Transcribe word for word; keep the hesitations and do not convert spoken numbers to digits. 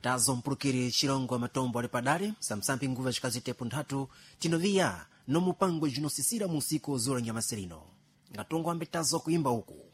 tazo mpulukiri chilongo matombo ali padali samsampi nguva chikazitepo nthatu tinoviya nomupango jinosisira musiku zora nyamaserino ngatongo ambe tazo kuimba uku